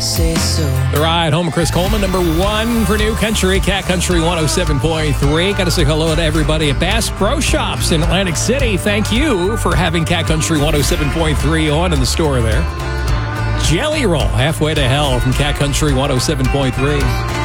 say so. The ride home, Chris Coleman, number 1 for New Country, Cat Country 107.3. Got to say hello to everybody at Bass Pro Shops in Atlantic City. Thank you for having Cat Country 107.3 on in the store there. Jelly Roll, Halfway to Hell from Cat Country 107.3.